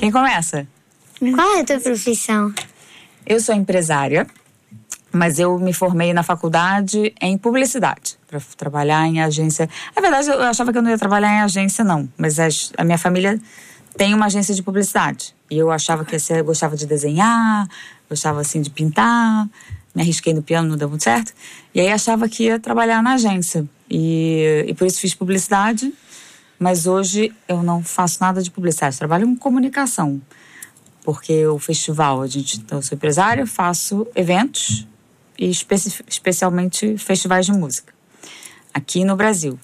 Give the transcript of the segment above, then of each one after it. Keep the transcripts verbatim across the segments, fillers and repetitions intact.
Quem começa? Qual é a tua profissão? Eu sou empresária, mas eu me formei na faculdade em publicidade, para trabalhar em agência. Na verdade, eu achava que eu não ia trabalhar em agência, não. Mas a minha família tem uma agência de publicidade. E eu achava que eu gostava de desenhar, gostava, assim, de pintar. Me arrisquei no piano, não deu muito certo. E aí achava que ia trabalhar na agência. E, e por isso fiz publicidade. Mas hoje eu não faço nada de publicidade. Trabalho com comunicação. Porque o festival, a gente, então, eu sou empresária, faço eventos e especi- especialmente festivais de música aqui no Brasil.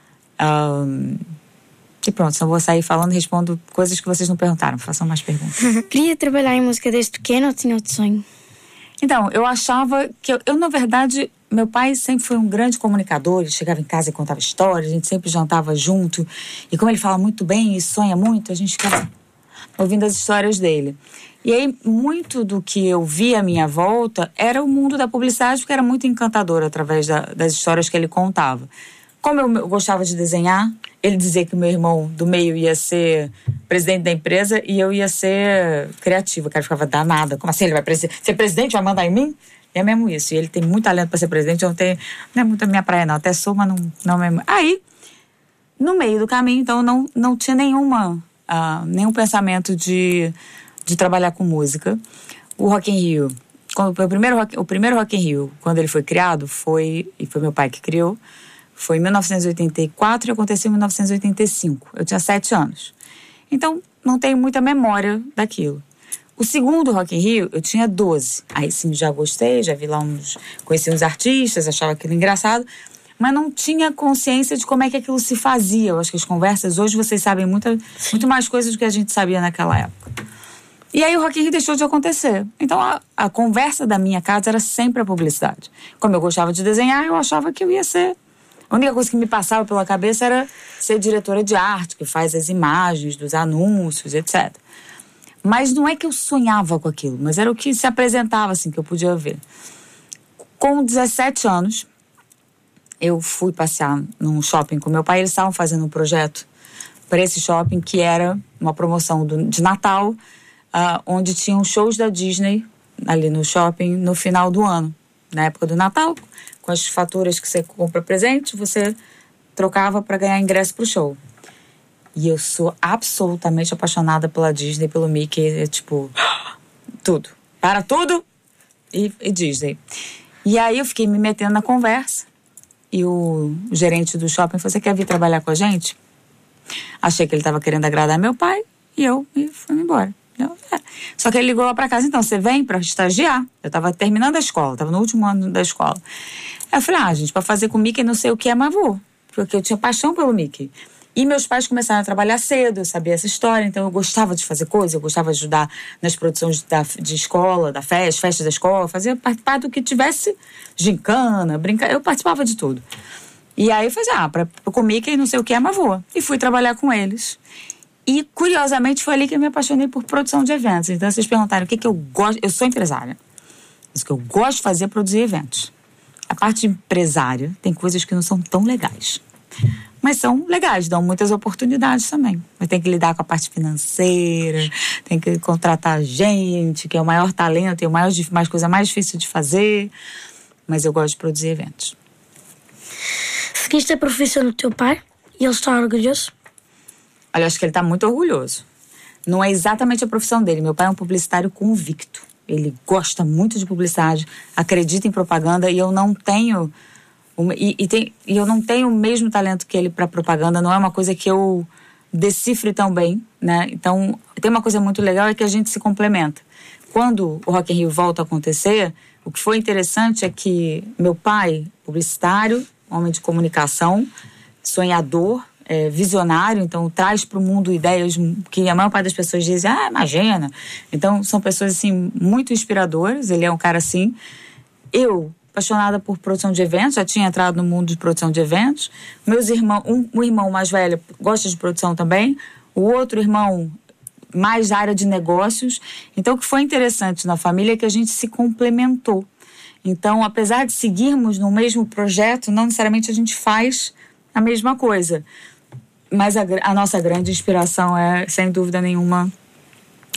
Um, e pronto, só vou sair falando e respondo coisas que vocês não perguntaram. Façam mais perguntas. Queria trabalhar em música desde pequeno ou tinha outro sonho? Então, eu achava que... Eu, eu, na verdade, meu pai sempre foi um grande comunicador. Ele chegava em casa e contava histórias, a gente sempre jantava junto. E como ele fala muito bem e sonha muito, a gente ficava ouvindo as histórias dele. E aí, muito do que eu via à minha volta era o mundo da publicidade, porque era muito encantador através da, das histórias que ele contava. Como eu, eu gostava de desenhar, ele dizia que o meu irmão do meio ia ser presidente da empresa e eu ia ser criativa. O cara ficava danada. Como assim? Ele vai presi- ser presidente? Vai mandar em mim? É mesmo isso. E ele tem muito talento para ser presidente. Eu não tenho... Não é muito a minha praia, não. Até sou, mas não, não é... Aí, no meio do caminho, então, não, não tinha nenhuma... Uh, nenhum pensamento de, de trabalhar com música. O Rock in Rio, quando, o, primeiro rock, o primeiro Rock in Rio, quando ele foi criado, foi, e foi meu pai que criou, foi em mil novecentos e oitenta e quatro e aconteceu em mil novecentos e oitenta e cinco. Eu tinha sete anos. Então, não tenho muita memória daquilo. O segundo Rock in Rio, eu tinha doze. Aí sim, já gostei, já vi lá uns... Conheci uns artistas, achava aquilo engraçado, mas não tinha consciência de como é que aquilo se fazia. Eu acho que as conversas, hoje vocês sabem muita, muito mais coisas do que a gente sabia naquela época. E aí o Rock in Rio deixou de acontecer. Então a, a conversa da minha casa era sempre a publicidade. Como eu gostava de desenhar, eu achava que eu ia ser... A única coisa que me passava pela cabeça era ser diretora de arte, que faz as imagens dos anúncios, etcétera. Mas não é que eu sonhava com aquilo, mas era o que se apresentava, assim, que eu podia ver. Com dezessete anos... eu fui passear num shopping com meu pai. Eles estavam fazendo um projeto para esse shopping que era uma promoção do, de Natal, uh, onde tinham shows da Disney ali no shopping no final do ano, na época do Natal, com as faturas que você compra presente, você trocava para ganhar ingresso pro show. E eu sou absolutamente apaixonada pela Disney, pelo Mickey, é tipo, tudo. Para tudo e, e Disney. E aí eu fiquei me metendo na conversa. E o gerente do shopping falou: você quer vir trabalhar com a gente? Achei que ele estava querendo agradar meu pai e eu e fui embora. Eu, é. Só que ele ligou lá para casa: então, você vem para estagiar? Eu estava terminando a escola, estava no último ano da escola. Aí eu falei: ah, gente, para fazer com o Mickey não sei o que é, mas vou. Porque eu tinha paixão pelo Mickey. E meus pais começaram a trabalhar cedo, eu sabia essa história, então eu gostava de fazer coisas, eu gostava de ajudar nas produções da, de escola, da festa, festas da escola, fazia participar do que tivesse gincana, brincar, eu participava de tudo. E aí eu falei: ah, para comer que não sei o que é, mas vou. E fui trabalhar com eles. E, curiosamente, foi ali que eu me apaixonei por produção de eventos. Então, vocês perguntaram o que, que eu gosto... Eu sou empresária. Mas o que eu gosto de fazer é produzir eventos. A parte de empresária tem coisas que não são tão legais. Mas são legais, dão muitas oportunidades também. Mas tem que lidar com a parte financeira, tem que contratar gente, que é o maior talento, é a maior, mais coisa mais difícil de fazer. Mas eu gosto de produzir eventos. Seguiste a profissão do teu pai e ele está orgulhoso? Olha, eu acho que ele está muito orgulhoso. Não é exatamente a profissão dele. Meu pai é um publicitário convicto. Ele gosta muito de publicidade, acredita em propaganda e eu não tenho... E, e, tem, e eu não tenho o mesmo talento que ele para propaganda, não é uma coisa que eu decifre tão bem, né? Então, tem uma coisa muito legal, é que a gente se complementa. Quando o Rock in Rio volta a acontecer, o que foi interessante é que meu pai, publicitário, homem de comunicação, sonhador, é, visionário, então traz para o mundo ideias que a maior parte das pessoas dizem: ah, imagina. Então, são pessoas, assim, muito inspiradoras, ele é um cara assim. Eu... apaixonada por produção de eventos, já tinha entrado no mundo de produção de eventos. Meus irmãos, um, um irmão mais velho gosta de produção também, o outro irmão mais da área de negócios. Então, o que foi interessante na família é que a gente se complementou. Então, apesar de seguirmos no mesmo projeto, não necessariamente a gente faz a mesma coisa. Mas a, a nossa grande inspiração é, sem dúvida nenhuma,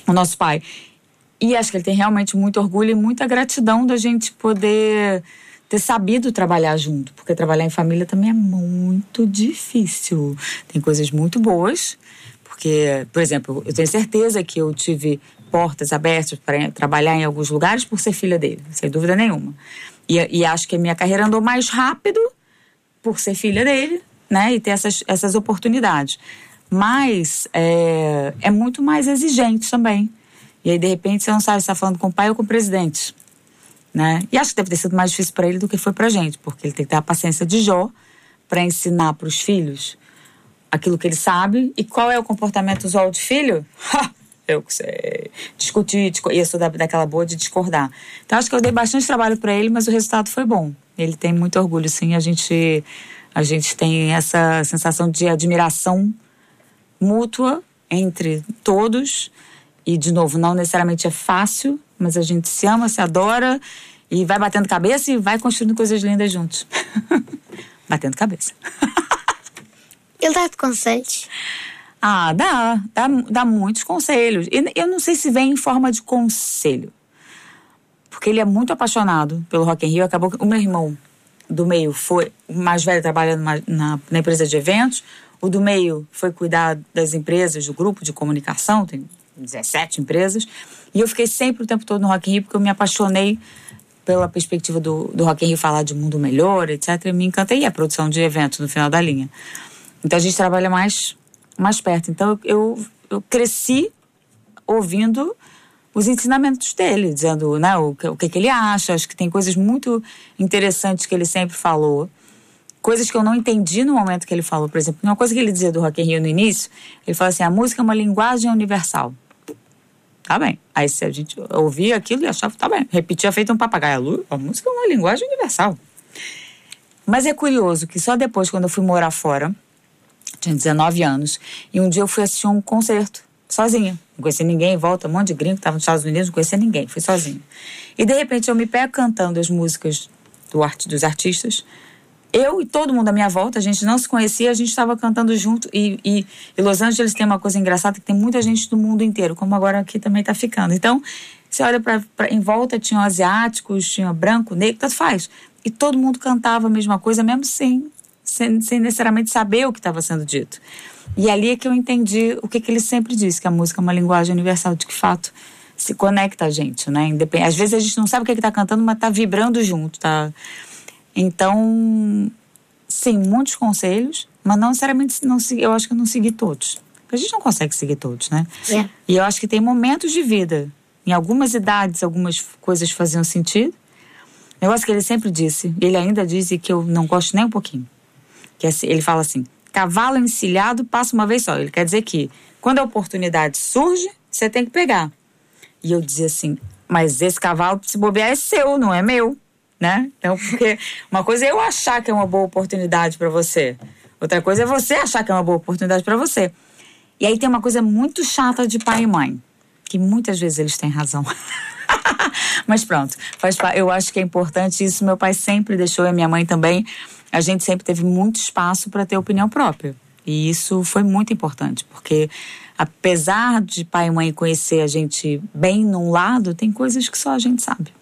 o nosso pai. E acho que ele tem realmente muito orgulho e muita gratidão da gente poder ter sabido trabalhar junto. Porque trabalhar em família também é muito difícil. Tem coisas muito boas. Porque, por exemplo, eu tenho certeza que eu tive portas abertas para trabalhar em alguns lugares por ser filha dele. Sem dúvida nenhuma. E, e acho que a minha carreira andou mais rápido por ser filha dele, né? E ter essas, essas oportunidades. Mas é, é muito mais exigente também. E aí, de repente, você não sabe se está falando com o pai ou com o presidente, né? E acho que deve ter sido mais difícil para ele do que foi para a gente, porque ele tem que ter a paciência de Jó para ensinar para os filhos aquilo que ele sabe. E qual é o comportamento usual de filho? Ha! Eu sei. Discutir, discutir. E eu sou da, daquela boa de discordar. Então, acho que eu dei bastante trabalho para ele, mas o resultado foi bom. Ele tem muito orgulho, sim. A gente, a gente tem essa sensação de admiração mútua entre todos. E, de novo, não necessariamente é fácil, mas a gente se ama, se adora e vai batendo cabeça e vai construindo coisas lindas juntos. Batendo cabeça. Ele dá-te conselhos? Ah, dá. Dá, dá muitos conselhos. E eu não sei se vem em forma de conselho. Porque ele é muito apaixonado pelo Rock in Rio. Acabou que o meu irmão do meio foi o mais velho trabalhando na, na, na empresa de eventos. O do meio foi cuidar das empresas, do grupo de comunicação. Tem dezessete empresas. E eu fiquei sempre o tempo todo no Rock in Rio porque eu me apaixonei pela perspectiva do, do Rock in Rio falar de mundo melhor, etcétera. E me encantei a produção de eventos no final da linha. Então a gente trabalha mais, mais perto. Então eu, eu cresci ouvindo os ensinamentos dele, dizendo, né, o, o que, que ele acha. Acho que tem coisas muito interessantes que ele sempre falou. Coisas que eu não entendi no momento que ele falou. Por exemplo, uma coisa que ele dizia do Rock in Rio no início, ele falou assim, a música é uma linguagem universal. Tá bem. Aí se a gente ouvia aquilo e achava, tá bem. Repetia feito um papagaio. A música é uma linguagem universal. Mas é curioso que só depois, quando eu fui morar fora, tinha dezenove anos, e um dia eu fui assistir um concerto, sozinha. Não conhecia ninguém, em volta, um monte de gringo, estava nos Estados Unidos, não conhecia ninguém, fui sozinha. E de repente eu me pego cantando as músicas do art, dos artistas. Eu e todo mundo à minha volta, a gente não se conhecia, a gente estava cantando junto. E, e, e Los Angeles tem uma coisa engraçada, que tem muita gente do mundo inteiro, como agora aqui também está ficando. Então, você olha pra, pra, em volta, tinham asiáticos, tinha branco, negro, tanto faz. E todo mundo cantava a mesma coisa, mesmo sem, sem, sem necessariamente saber o que estava sendo dito. E ali é que eu entendi o que, que ele sempre disse, que a música é uma linguagem universal, de que fato se conecta a gente, né? Independ... Às vezes a gente não sabe o que está cantando, mas está vibrando junto, tá... Então, sim, muitos conselhos, mas não necessariamente, não, eu acho que eu não segui todos. Porque a gente não consegue seguir todos, né? Yeah. E eu acho que tem momentos de vida, em algumas idades, algumas coisas faziam sentido. Negócio que ele sempre disse, ele ainda diz e que eu não gosto nem um pouquinho. Que é, ele fala assim, cavalo encilhado passa uma vez só. Ele quer dizer que quando a oportunidade surge, você tem que pegar. E eu dizia assim, mas esse cavalo, se bobear, é seu, não é meu. Né? Então, porque uma coisa é eu achar que é uma boa oportunidade para você. Outra coisa é você achar que é uma boa oportunidade para você. E aí tem uma coisa muito chata de pai e mãe, que muitas vezes eles têm razão. Mas pronto, faz, eu acho que é importante isso. Meu pai sempre deixou, e a minha mãe também. A gente sempre teve muito espaço para ter opinião própria. E isso foi muito importante, porque apesar de pai e mãe conhecer a gente bem num lado, tem coisas que só a gente sabe.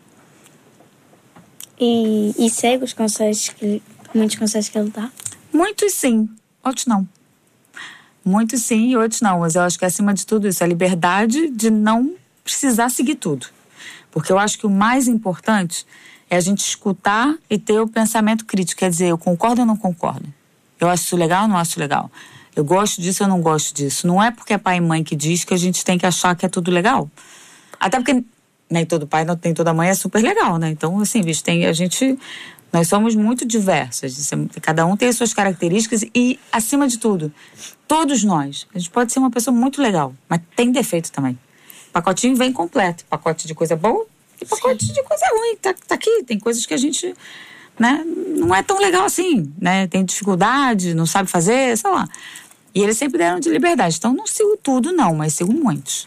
E, e segue os conselhos que muitos conselhos que ele dá? Muitos sim, outros não. Muitos sim e outros não. Mas eu acho que acima de tudo isso, a liberdade de não precisar seguir tudo. Porque eu acho que o mais importante é a gente escutar e ter o pensamento crítico. Quer dizer, eu concordo ou não concordo? Eu acho isso legal ou não acho legal? Eu gosto disso ou não gosto disso? Não é porque é pai e mãe que diz que a gente tem que achar que é tudo legal. Até porque nem todo pai, nem toda mãe é super legal, né? Então, assim, bicho, tem, a gente... Nós somos muito diversas. Cada um tem as suas características e, acima de tudo, todos nós. A gente pode ser uma pessoa muito legal, mas tem defeito também. O pacotinho vem completo. Pacote de coisa boa e pacote Sim. de coisa ruim. Tá, tá aqui. Tem coisas que a gente, né, não é tão legal assim, né? Tem dificuldade, não sabe fazer, sei lá. E eles sempre deram de liberdade. Então, não sigo tudo, não, mas sigo muitos.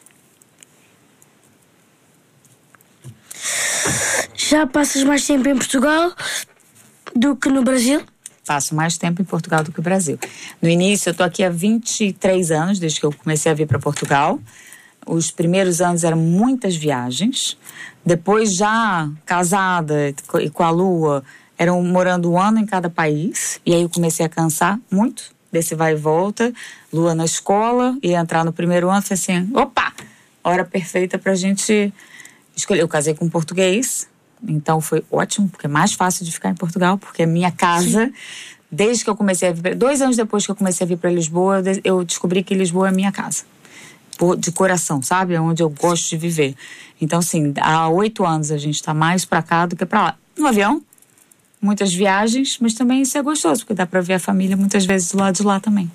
Já passas mais tempo em Portugal do que no Brasil? Passo mais tempo em Portugal do que no Brasil. No início, eu estou aqui há vinte e três anos, desde que eu comecei a vir para Portugal. os primeiros anos eram muitas viagens. Depois, já casada e com a Lua, eram morando um ano em cada país. E aí eu comecei a cansar muito desse vai e volta. Lua na escola, ia entrar no primeiro ano, falei assim, opa, hora perfeita pra gente escolher. Eu casei com um português, então foi ótimo, porque é mais fácil de ficar em Portugal, porque é minha casa. Sim. Desde que eu comecei a vir, dois anos depois que eu comecei a vir para Lisboa, eu descobri que Lisboa é minha casa. De coração, sabe? É onde eu gosto de viver. Então, assim, há oito anos a gente está mais para cá do que para lá. No avião, muitas viagens, mas também isso é gostoso, porque dá para ver a família muitas vezes do lado de lá também.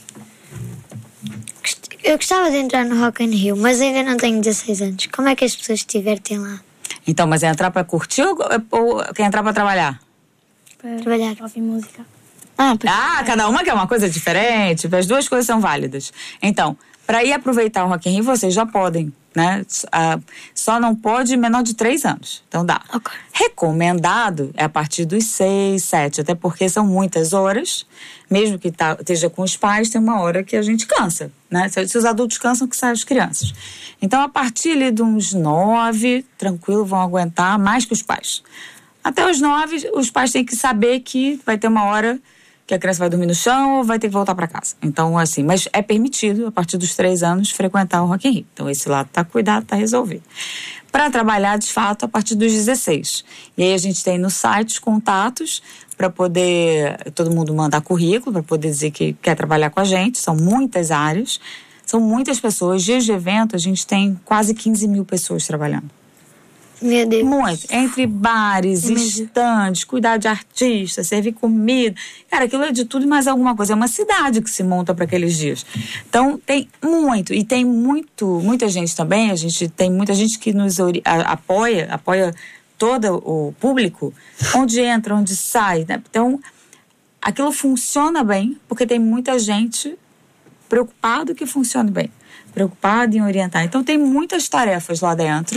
Eu gostava de entrar no Rock in Rio, mas ainda não tenho dezesseis anos. Como é que as pessoas te divertem lá? Então, mas é entrar para curtir ou, ou quer entrar para trabalhar? Para trabalhar. Ouvir música. Ah, ah, cada uma quer uma coisa diferente. As duas coisas são válidas. Então, para ir aproveitar o Rock in Rio, vocês já podem, né? Ah, só não pode menor de três anos. Então dá. Okay. Recomendado é a partir dos seis, sete, até porque são muitas horas. Mesmo que tá, esteja com os pais, tem uma hora que a gente cansa, né? Se, se os adultos cansam, que saem as crianças. Então, a partir ali de uns nove, tranquilo, vão aguentar mais que os pais. Até os nove, os pais têm que saber que vai ter uma hora que a criança vai dormir no chão ou vai ter que voltar para casa. Então, assim, mas é permitido, a partir dos três anos, frequentar o Rock in Rio. Então, esse lado tá cuidado, tá resolvido. Para trabalhar, de fato, a partir dos dezesseis. E aí a gente tem no site os contatos para poder, todo mundo mandar currículo, para poder dizer que quer trabalhar com a gente. São muitas áreas, são muitas pessoas. Dias de evento, a gente tem quase quinze mil pessoas trabalhando. Meu Deus. Muito. Entre bares, estandes, cuidar de artistas, servir comida. Cara, aquilo é de tudo e mais alguma coisa. É uma cidade que se monta para aqueles dias. Então, tem muito. E tem muito, muita gente também. A gente tem muita gente que nos ori- a, apoia, apoia todo o público, onde entra, onde sai, né? Então, aquilo funciona bem, porque tem muita gente preocupado que funcione bem. Preocupado em orientar. Então, tem muitas tarefas lá dentro.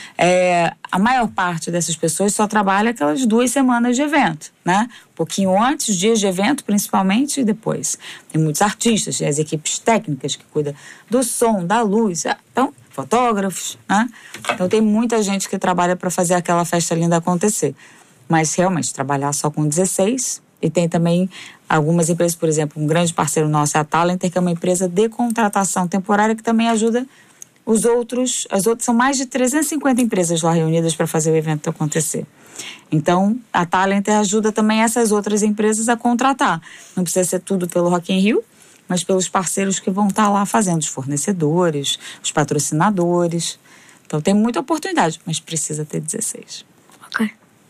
É, a maior parte dessas pessoas só trabalha aquelas duas semanas de evento, né? Um pouquinho antes, dias de evento, principalmente, e depois. Tem muitos artistas, as equipes técnicas que cuidam do som, da luz. Então, fotógrafos, né? Então, tem muita gente que trabalha para fazer aquela festa linda acontecer. Mas, realmente, trabalhar só com dezesseis... E tem também algumas empresas, por exemplo, um grande parceiro nosso é a Talenter, que é uma empresa de contratação temporária que também ajuda os outros, as outras, são mais de trezentas e cinquenta empresas lá reunidas para fazer o evento acontecer. Então, a Talenter ajuda também essas outras empresas a contratar. Não precisa ser tudo pelo Rock in Rio, mas pelos parceiros que vão estar lá fazendo, os fornecedores, os patrocinadores. Então, tem muita oportunidade, mas precisa ter dezesseis. Ok.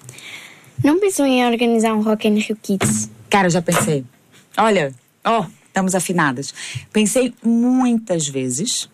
Não pensou em organizar um Rock in Rio Kids? Cara, eu já pensei. Olha, ó, oh, estamos afinadas. Pensei muitas vezes,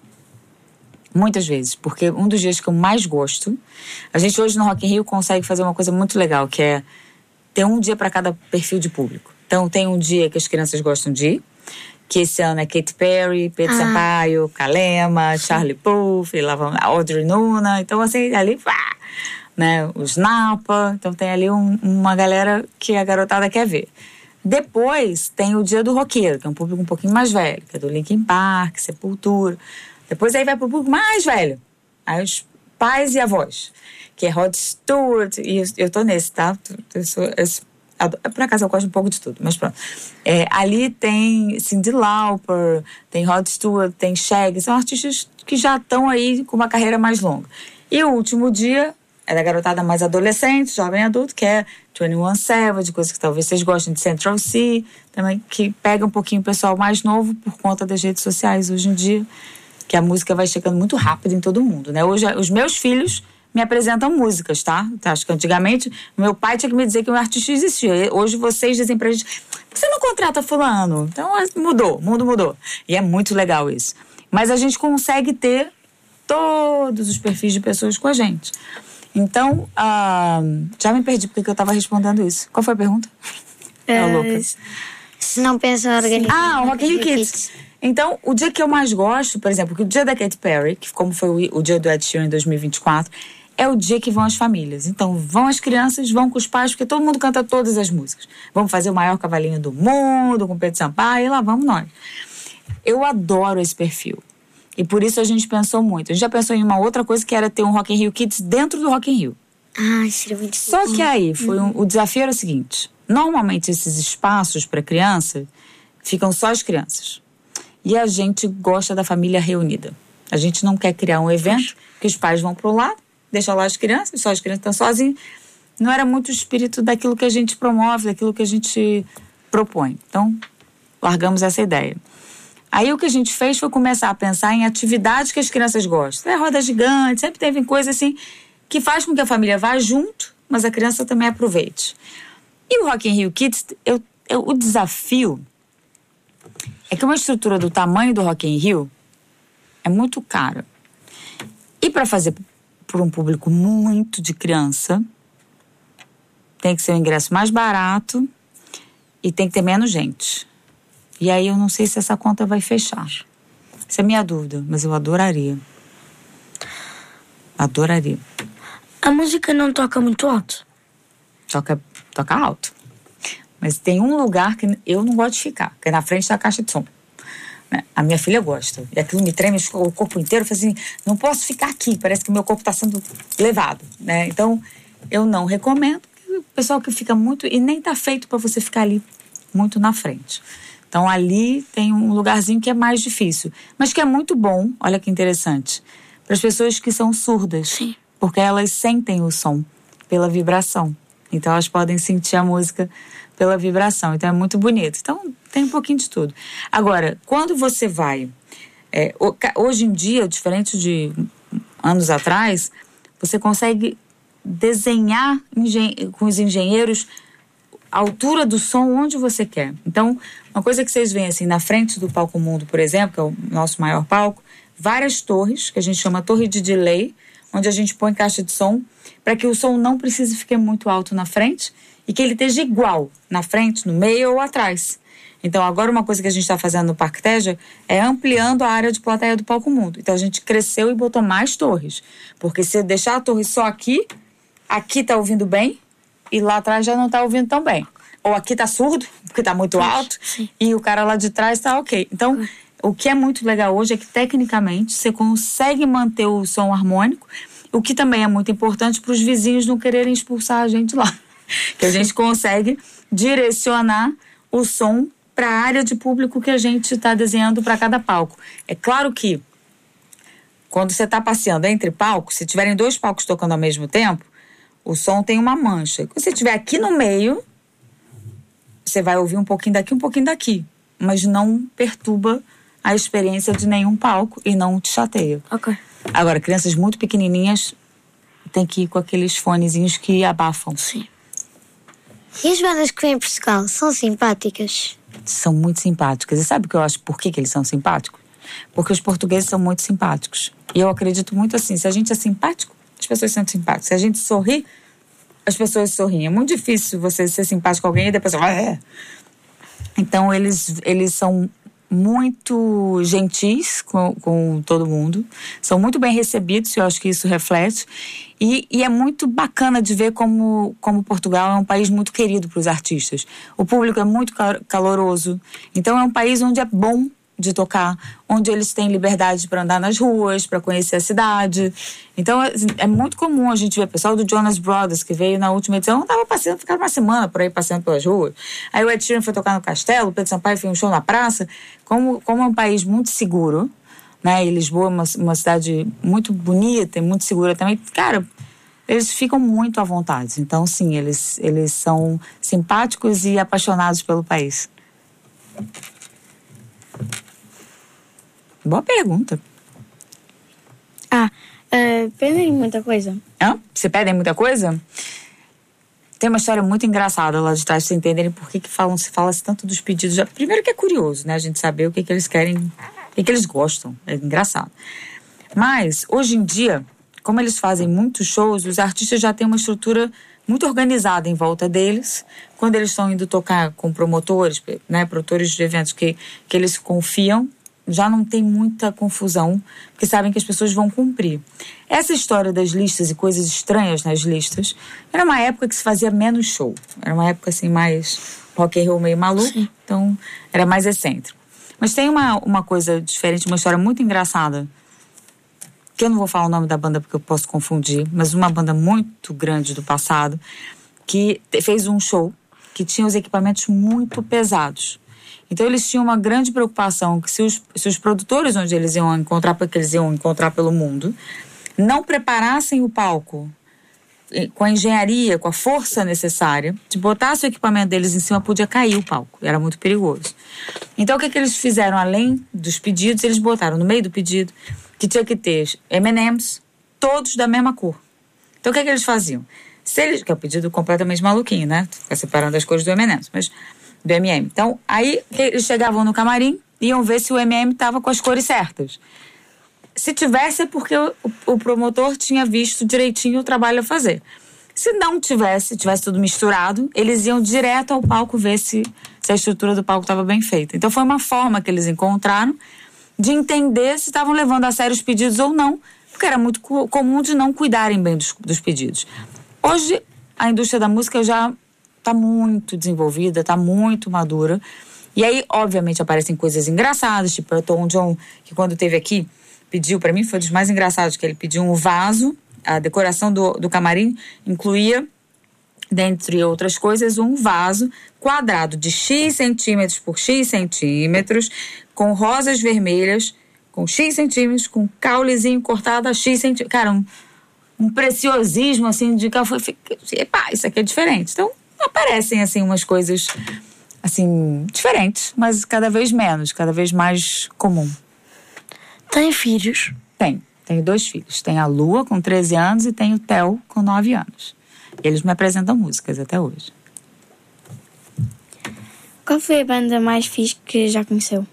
muitas vezes, porque um dos dias que eu mais gosto, a gente hoje no Rock in Rio consegue fazer uma coisa muito legal, que é ter um dia para cada perfil de público. Então, tem um dia que as crianças gostam de ir, que esse ano é Katy Perry, Pedro ah. Sampaio, Kalema, Charlie Puth, lá vamos, Audrey Nuna. Então, assim, ali, pá, né, os Napa. Então, tem ali um, uma galera que a garotada quer ver. Depois, tem o dia do roqueiro, que é um público um pouquinho mais velho, que é do Linkin Park, Sepultura. Depois, aí vai pro público mais velho. Aí, os pais e avós, que é Rod Stewart. E eu, eu tô nesse, tá? Eu sou... Eu sou por acaso eu gosto um pouco de tudo, mas pronto. É, ali tem Cyndi Lauper, tem Rod Stewart, tem Shaggy, são artistas que já estão aí com uma carreira mais longa. E o último dia é da garotada mais adolescente, jovem adulto, que é vinte e um Savage, coisa que talvez vocês gostem de Central C, também, que pega um pouquinho o pessoal mais novo por conta das redes sociais hoje em dia, que a música vai chegando muito rápido em todo mundo, né? Hoje, os meus filhos me apresentam músicas, tá? Acho que antigamente meu pai tinha que me dizer que um artista existia. Hoje vocês dizem pra gente, por que você não contrata fulano? Então mudou, o mundo mudou. E é muito legal isso. Mas a gente consegue ter todos os perfis de pessoas com a gente. Então, uh, já me perdi porque eu tava respondendo isso. Qual foi a pergunta? É, é Lucas. Se não pensa em organizar. Ah, o Rock in Rio Kids. Kids. Então, o dia que eu mais gosto, por exemplo, que o dia da Katy Perry, que como foi o, o dia do Ed Sheeran em dois mil e vinte e quatro, é o dia que vão as famílias. Então, vão as crianças, vão com os pais, porque todo mundo canta todas as músicas. Vamos fazer o maior cavalinho do mundo, com Pedro Sampaio, e lá vamos nós. Eu adoro esse perfil. E por isso a gente pensou muito. A gente já pensou em uma outra coisa, que era ter um Rock in Rio Kids dentro do Rock in Rio. Ah, seria muito Só que aí, foi um, o desafio era o seguinte. Normalmente esses espaços para criança ficam só as crianças. E a gente gosta da família reunida. A gente não quer criar um evento que os pais vão pro lado, deixam lá as crianças, só as crianças estão sozinhas. Não era muito o espírito daquilo que a gente promove, daquilo que a gente propõe. Então, largamos essa ideia. Aí o que a gente fez foi começar a pensar em atividades que as crianças gostam. É roda gigante, sempre teve coisa assim que faz com que a família vá junto, mas a criança também aproveite. E o Rock in Rio Kids, eu, eu, o desafio é que uma estrutura do tamanho do Rock in Rio é muito cara. E para fazer por um público muito de criança, tem que ser um ingresso mais barato e tem que ter menos gente. E aí eu não sei se essa conta vai fechar. Essa é a minha dúvida, mas eu adoraria. Adoraria. A música não toca muito alto? Toca, toca alto. Mas tem um lugar que eu não gosto de ficar, que é na frente da caixa de som. Né? A minha filha gosta. E aquilo me treme o corpo inteiro. Eu falo assim, não posso ficar aqui, parece que meu corpo está sendo levado. Né? Então, eu não recomendo. O pessoal que fica muito... E nem está feito para você ficar ali muito na frente. Então, ali tem um lugarzinho que é mais difícil. Mas que é muito bom, olha que interessante, para as pessoas que são surdas. Sim. Porque elas sentem o som pela vibração. Então, elas podem sentir a música pela vibração. Então, é muito bonito. Então, tem um pouquinho de tudo. Agora, quando você vai... É, hoje em dia, diferente de anos atrás, você consegue desenhar engen- com os engenheiros a altura do som onde você quer. Então, uma coisa que vocês veem assim, na frente do Palco Mundo, por exemplo, que é o nosso maior palco, várias torres, que a gente chama torre de delay, onde a gente põe caixa de som, para que o som não precise ficar muito alto na frente e que ele esteja igual na frente, no meio ou atrás. Então, agora uma coisa que a gente está fazendo no Parque Teja é ampliando a área de plateia do Palco Mundo. Então, a gente cresceu e botou mais torres. Porque se deixar a torre só aqui, aqui está ouvindo bem, e lá atrás já não está ouvindo tão bem. Ou aqui está surdo, porque está muito alto, Sim. e o cara lá de trás está ok. Então, o que é muito legal hoje é que, tecnicamente, você consegue manter o som harmônico, o que também é muito importante para os vizinhos não quererem expulsar a gente lá. Que a gente consegue direcionar o som para a área de público que a gente está desenhando para cada palco. É claro que, quando você está passeando entre palcos, se tiverem dois palcos tocando ao mesmo tempo, o som tem uma mancha. Quando você estiver aqui no meio, você vai ouvir um pouquinho daqui, um pouquinho daqui. Mas não perturba a experiência de nenhum palco e não te chateia. Ok. Agora, crianças muito pequenininhas tem que ir com aqueles fonezinhos que abafam. Sim. E as bandas que vêm em Portugal são simpáticas? São muito simpáticas. E sabe o que eu acho por que, que eles são simpáticos? Porque os portugueses são muito simpáticos. E eu acredito muito assim, se a gente é simpático, as pessoas são simpáticas. Se a gente sorri, as pessoas sorriem. É muito difícil você ser simpático com alguém e depois... Ah, é. Então, eles, eles são muito gentis com, com todo mundo. São muito bem recebidos, eu acho que isso reflete. E, e é muito bacana de ver como, como Portugal é um país muito querido para os artistas. O público é muito caloroso. Então, é um país onde é bom de tocar, onde eles têm liberdade para andar nas ruas, para conhecer a cidade. Então, é, é muito comum a gente ver o pessoal do Jonas Brothers, que veio na última edição, estava passeando, ficaram uma semana por aí passeando pelas ruas. Aí o Ed Sheeran foi tocar no Castelo, o Pedro Sampaio fez um show na praça. Como, como é um país muito seguro, né? E Lisboa é uma, uma cidade muito bonita e muito segura também. Cara, eles ficam muito à vontade. Então, sim, eles, eles são simpáticos e apaixonados pelo país. Boa pergunta. Ah, uh, pedem muita coisa. Hã? Você pedem muita coisa? Tem uma história muito engraçada lá de trás, pra vocês entenderem por que que falam, se fala-se tanto dos pedidos. Primeiro que é curioso, né? A gente saber o que que eles querem, o que que eles gostam. É engraçado. Mas, hoje em dia, como eles fazem muitos shows, os artistas já têm uma estrutura muito organizada em volta deles. Quando eles estão indo tocar com promotores, né? Produtores de eventos que, que eles confiam, já não tem muita confusão, porque sabem que as pessoas vão cumprir. Essa história das listas e coisas estranhas nas listas, era uma época que se fazia menos show. Era uma época assim mais rock and roll meio maluco, Sim. Então era mais excêntrico. Mas tem uma, uma coisa diferente, uma história muito engraçada, que eu não vou falar o nome da banda porque eu posso confundir, mas uma banda muito grande do passado, que fez um show que tinha os equipamentos muito pesados. Então eles tinham uma grande preocupação que se os, se os produtores onde eles iam encontrar, porque eles iam encontrar pelo mundo, não preparassem o palco com a engenharia, com a força necessária, de botasse o equipamento deles em cima, podia cair o palco. Era muito perigoso. Então, o que, que eles fizeram? Além dos pedidos, eles botaram no meio do pedido que tinha que ter M and M's, todos da mesma cor. Então, o que, que eles faziam? Se eles, que é um pedido completamente maluquinho, né? Ficar separando as cores do M and M's, mas do M and M. Então, aí eles chegavam no camarim, iam ver se o M and M estava com as cores certas. Se tivesse, é porque o, o promotor tinha visto direitinho o trabalho a fazer. Se não tivesse, tivesse tudo misturado, eles iam direto ao palco ver se, se a estrutura do palco estava bem feita. Então foi uma forma que eles encontraram de entender se estavam levando a sério os pedidos ou não, porque era muito co- comum de não cuidarem bem dos, dos pedidos. Hoje, a indústria da música já está muito desenvolvida, está muito madura. E aí, obviamente, aparecem coisas engraçadas, tipo o Elton John, que quando esteve aqui, pediu, para mim foi um dos mais engraçados, que ele pediu um vaso, a decoração do, do camarim incluía, dentre outras coisas, um vaso quadrado de X centímetros por X centímetros, com rosas vermelhas, com X centímetros, com caulezinho cortado a X centímetros. Cara, um, um preciosismo, assim, de que eu falei, epá, isso aqui é diferente. Então, aparecem, assim, umas coisas, assim, diferentes, mas cada vez menos, cada vez mais comum. Tem filhos? Tem. Tenho dois filhos. Tem a Lua, com treze anos, e tem o Theo, com nove anos. E eles me apresentam músicas até hoje. Qual foi a banda mais fixe que já conheceu?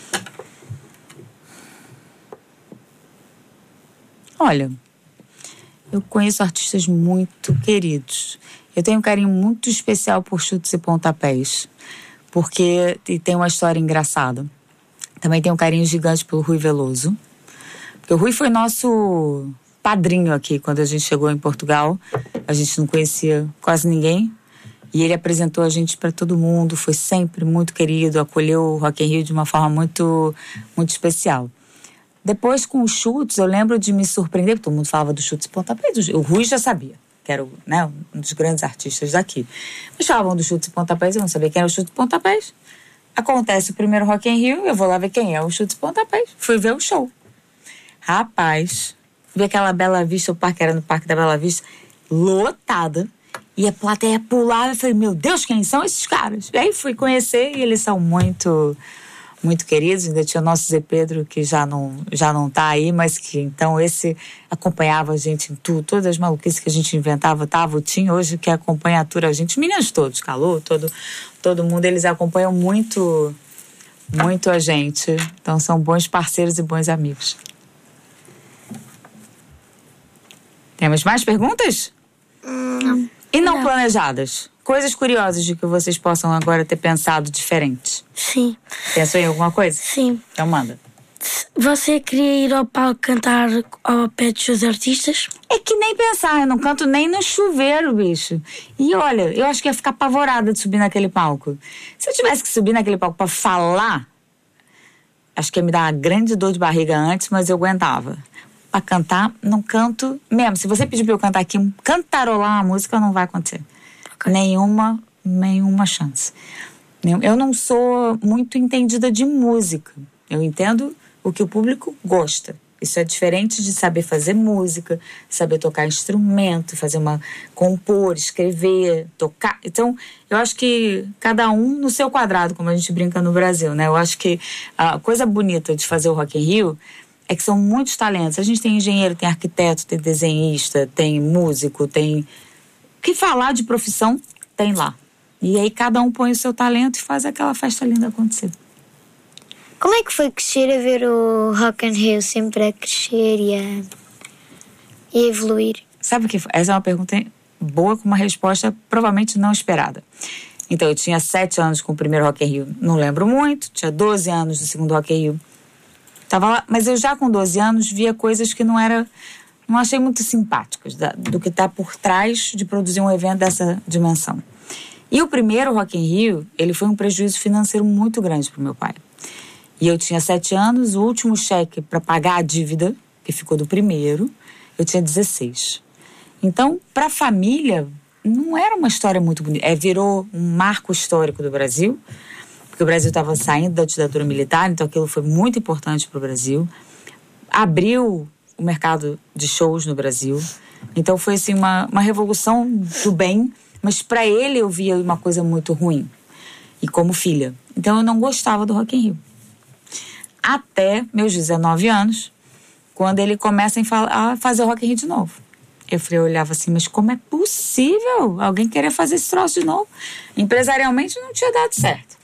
Olha, eu conheço artistas muito queridos. Eu tenho um carinho muito especial por Chutes e Pontapés, porque tem uma história engraçada. Também tenho um carinho gigante pelo Rui Veloso, porque o Rui foi nosso padrinho aqui quando a gente chegou em Portugal. A gente não conhecia quase ninguém e ele apresentou a gente para todo mundo, foi sempre muito querido, acolheu o Rock in Rio de uma forma muito, muito especial. Depois, com os Chutes, eu lembro de me surpreender, porque todo mundo falava do Chutes e Pontapés. O Rui já sabia, que era, né, um dos grandes artistas daqui. Mas falavam do Chutes e Pontapés, eu não sabia quem era o Chutes e Pontapés. Acontece o primeiro Rock in Rio, eu vou lá ver quem é o Chutes e Pontapés. Fui ver o show. Rapaz, vi aquela Bela Vista, o parque era no Parque da Bela Vista, lotada. E a plateia pulava, eu falei, meu Deus, quem são esses caras? E aí fui conhecer e eles são muito, muito queridos. Ainda tinha o nosso Zé Pedro, que já não, já não tá aí, mas que então esse acompanhava a gente em tudo. Todas as maluquices que a gente inventava, tava o Tim hoje que acompanha a tour a gente. Os meninos todos, Calor, todo, todo mundo, eles acompanham muito, muito a gente. Então são bons parceiros e bons amigos. Temos mais perguntas? Não. E não, Não. planejadas? Coisas curiosas de que vocês possam agora ter pensado diferente. Sim. Pensou em alguma coisa? Sim. Então manda. Você queria ir ao palco cantar ao pé dos seus artistas? É que nem pensar, eu não canto nem no chuveiro, bicho. E olha, eu acho que ia ficar apavorada de subir naquele palco. Se eu tivesse que subir naquele palco pra falar, acho que ia me dar uma grande dor de barriga antes, mas eu aguentava. Pra cantar, não canto mesmo. Se você pedir pra eu cantar aqui, cantarolar uma música, não vai acontecer. Okay. Nenhuma, nenhuma chance. Eu não sou muito entendida de música. Eu entendo o que o público gosta. Isso é diferente de saber fazer música, saber tocar instrumento, fazer uma... compor, escrever, tocar. Então, eu acho que cada um no seu quadrado, como a gente brinca no Brasil, né? Eu acho que a coisa bonita de fazer o Rock in Rio é que são muitos talentos. A gente tem engenheiro, tem arquiteto, tem desenhista, tem músico, tem... O que falar de profissão, tem lá. E aí cada um põe o seu talento e faz aquela festa linda acontecer. Como é que foi crescer a ver o Rock in Rio sempre a crescer e a, e a evoluir? Sabe o que foi? Essa é uma pergunta boa com uma resposta provavelmente não esperada. Então, eu tinha sete anos com o primeiro Rock in Rio, não lembro muito. Tinha doze anos do segundo Rock in Rio. Tava lá, mas eu já com doze anos via coisas que não era, não achei muito simpáticas da, do que está por trás de produzir um evento dessa dimensão. E o primeiro Rock in Rio, ele foi um prejuízo financeiro muito grande para o meu pai. E eu tinha sete anos, o último cheque para pagar a dívida, que ficou do primeiro, eu tinha dezesseis. Então, para a família, não era uma história muito bonita. É, virou um marco histórico do Brasil, porque o Brasil estava saindo da ditadura militar, então aquilo foi muito importante para o Brasil. Abriu o mercado de shows no Brasil. Então foi assim, uma, uma revolução do bem, mas para ele eu via uma coisa muito ruim. E como filha. Então eu não gostava do Rock in Rio. Até meus dezenove anos, quando ele começa a fazer o Rock in Rio de novo. Eu falei, eu olhava assim, mas como é possível alguém querer fazer esse troço de novo? Empresarialmente não tinha dado certo.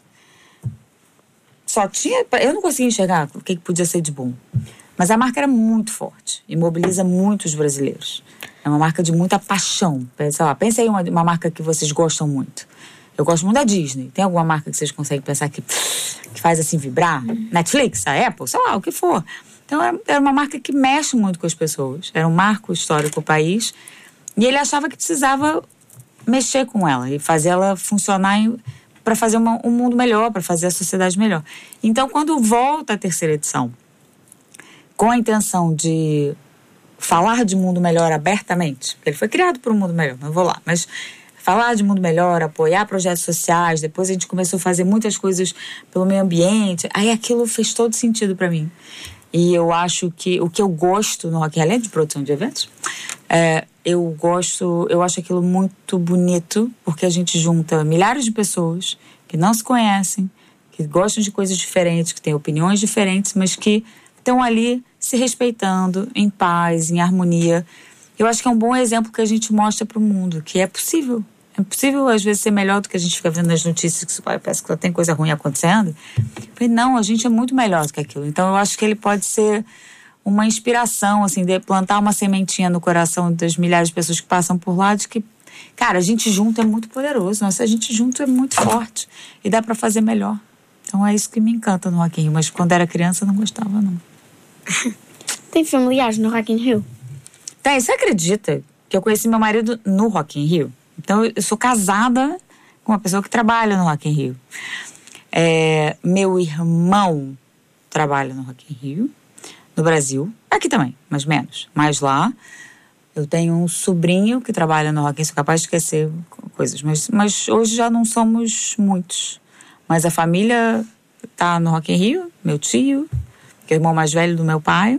Só tinha... Eu não conseguia enxergar o que podia ser de bom. Mas a marca era muito forte e mobiliza muitos brasileiros. É uma marca de muita paixão. Pensa lá, pensa aí uma, uma marca que vocês gostam muito. Eu gosto muito da Disney. Tem alguma marca que vocês conseguem pensar que, que faz assim vibrar? Netflix, a Apple, sei lá, o que for. Então era uma marca que mexe muito com as pessoas. Era um marco histórico do país. E ele achava que precisava mexer com ela e fazer ela funcionar para fazer uma, um mundo melhor, para fazer a sociedade melhor. Então, quando volta a terceira edição, com a intenção de falar de mundo melhor abertamente, porque ele foi criado por um mundo melhor, não vou lá, mas falar de mundo melhor, apoiar projetos sociais, depois a gente começou a fazer muitas coisas pelo meio ambiente, aí aquilo fez todo sentido para mim. E eu acho que o que eu gosto no Rock in Rio, além de produção de eventos, é, eu gosto, eu acho aquilo muito bonito, porque a gente junta milhares de pessoas que não se conhecem, que gostam de coisas diferentes, que têm opiniões diferentes, mas que estão ali se respeitando, em paz, em harmonia. Eu acho que é um bom exemplo que a gente mostra para o mundo, que é possível. É possível, às vezes, ser melhor do que a gente fica vendo nas notícias, que parece que só tem coisa ruim acontecendo. Mas não, a gente é muito melhor do que aquilo. Então, eu acho que ele pode ser uma inspiração, assim, de plantar uma sementinha no coração das milhares de pessoas que passam por lá, de que, cara, a gente junto é muito poderoso. Nossa, a gente junto é muito forte. E dá para fazer melhor. Então, é isso que me encanta no Rock in Rio. Mas quando era criança, eu não gostava, não. Tem familiares no Rock in Rio? Tem, você acredita que eu conheci meu marido no Rock in Rio? Então, eu sou casada com uma pessoa que trabalha no Rock in Rio. É, meu irmão trabalha no Rock in Rio, no Brasil. Aqui também, mas menos. Mas lá, eu tenho um sobrinho que trabalha no Rock in Rio. Sou capaz de esquecer coisas. Mas, mas hoje já não somos muitos. Mas a família tá no Rock in Rio. Meu tio, que é o irmão mais velho do meu pai.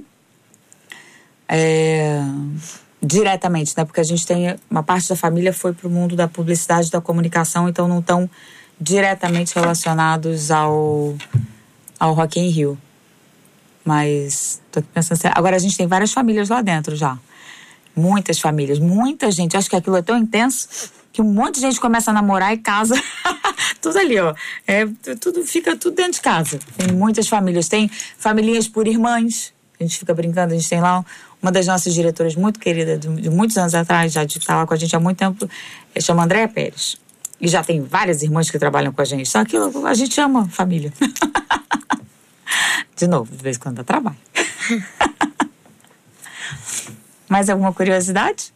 É... diretamente, né? Porque a gente tem... Uma parte da família foi pro mundo da publicidade e da comunicação, então não estão diretamente relacionados ao, ao Rock in Rio. Mas tô aqui pensando assim, agora a gente tem várias famílias lá dentro já. Muitas famílias, muita gente. Acho que aquilo é tão intenso que um monte de gente começa a namorar e casa. Tudo ali, ó. É, tudo, fica tudo dentro de casa. Tem muitas famílias. Tem famílias por irmãs. A gente fica brincando, a gente tem lá uma das nossas diretoras muito querida, de, de muitos anos atrás, já de estar lá com a gente há muito tempo, chama Andréa Pérez. E já tem várias irmãs que trabalham com a gente. Só que a gente ama família. De novo, de vez em quando dá trabalho. Mais alguma curiosidade?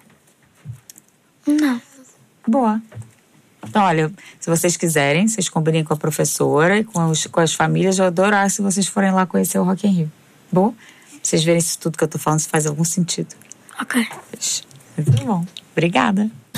Não. Boa. Então, olha, se vocês quiserem, vocês combinem com a professora e com, os, com as famílias. Eu adorar se vocês forem lá conhecer o Rock in Rio. Bom? Vocês verem se tudo que eu tô falando se faz algum sentido. Ok. Muito bom. Obrigada.